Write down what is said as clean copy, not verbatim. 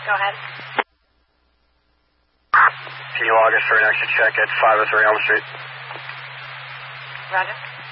Go ahead. Can you log us for an extra check at 503 Elm Street? Roger.